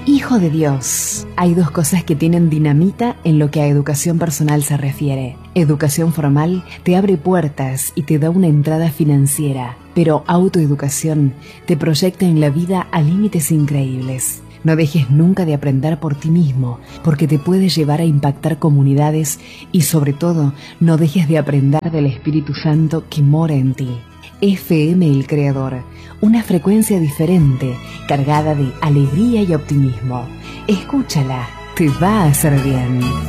Hijo de Dios, hay dos cosas que tienen dinamita en lo que a educación personal se refiere. Educación formal te abre puertas y te da una entrada financiera, pero autoeducación te proyecta en la vida a límites increíbles. No dejes nunca de aprender por ti mismo, porque te puede llevar a impactar comunidades y sobre todo, no dejes de aprender del Espíritu Santo que mora en ti. FM El Creador, una frecuencia diferente, cargada de alegría y optimismo. Escúchala, te va a hacer bien.